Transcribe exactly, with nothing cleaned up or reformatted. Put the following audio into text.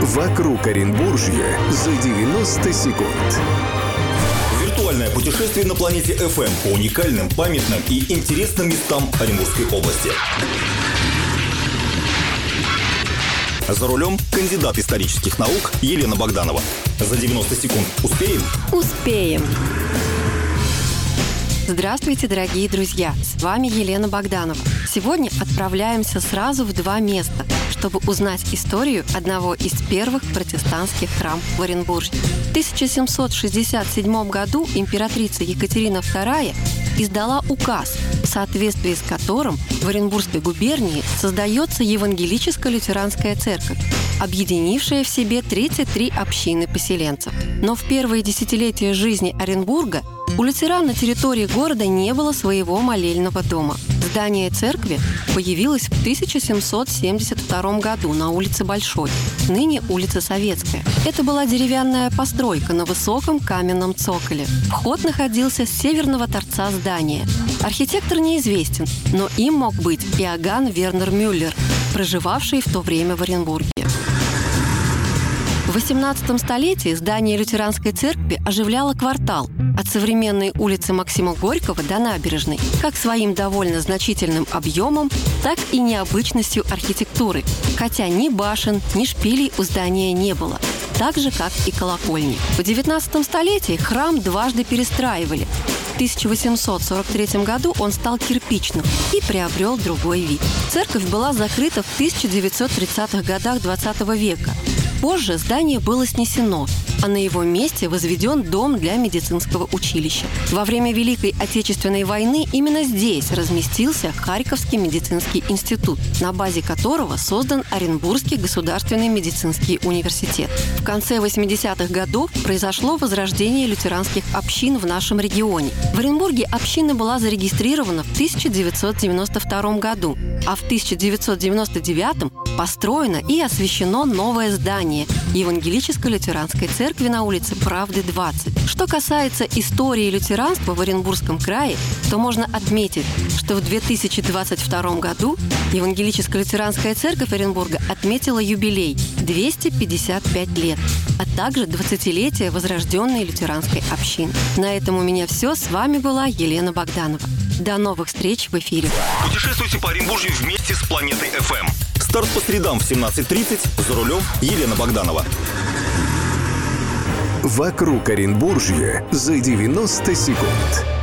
«Вокруг Оренбуржья за девяносто секунд». Виртуальное путешествие на планете эф эм по уникальным, памятным и интересным местам Оренбургской области. За рулем кандидат исторических наук Елена Богданова. За девяносто секунд успеем? Успеем! Здравствуйте, дорогие друзья! С вами Елена Богданова. Сегодня отправляемся сразу в два места, чтобы узнать историю одного из первых протестантских храмов в Оренбурге. В тысяча семьсот шестьдесят седьмом году императрица Екатерина вторая издала указ, в соответствии с которым в Оренбургской губернии создается Евангелическо-лютеранская церковь, объединившая в себе тридцать три общины поселенцев. Но в первые десятилетия жизни Оренбурга у лютеран на территории города не было своего молельного дома. Здание церкви появилось в тысяча семьсот семьдесят втором году на улице Большой, ныне улица Советская. Это была деревянная постройка на высоком каменном цоколе. Вход находился с северного торца здания. Архитектор неизвестен, но им мог быть Иоганн Вернер Мюллер, проживавший в то время в Оренбурге. В восемнадцатом столетии здание лютеранской церкви оживляло квартал от современной улицы Максима Горького до набережной, как своим довольно значительным объемом, так и необычностью архитектуры, хотя ни башен, ни шпилей у здания не было, так же, как и колокольни. В девятнадцатом столетии храм дважды перестраивали. В тысяча восемьсот сорок третьем году он стал кирпичным и приобрел другой вид. Церковь была закрыта в тысяча девятьсот тридцатых годах двадцатого века. Позже здание было снесено, а на его месте возведен дом для медицинского училища. Во время Великой Отечественной войны именно здесь разместился Харьковский медицинский институт, на базе которого создан Оренбургский государственный медицинский университет. В конце восьмидесятых годов произошло возрождение лютеранских общин в нашем регионе. В Оренбурге община была зарегистрирована в тысяча девятьсот девяносто втором году, а в тысяча девятьсот девяносто девятом построено и освящено новое здание Евангелическо-лютеранской церкви на улице Правды, двадцать. Что касается истории лютеранства в Оренбургском крае, то можно отметить, что в две тысячи двадцать втором году Евангелическо-лютеранская церковь Оренбурга отметила юбилей – двести пятьдесят пять лет, а также двадцатилетие возрожденной лютеранской общины. На этом у меня все. С вами была Елена Богданова. До новых встреч в эфире. Путешествуйте по Оренбуржью вместе с планетой эф эм. Старт по средам в семнадцать тридцать. За рулем Елена Богданова. «Вокруг Оренбуржья за девяносто секунд».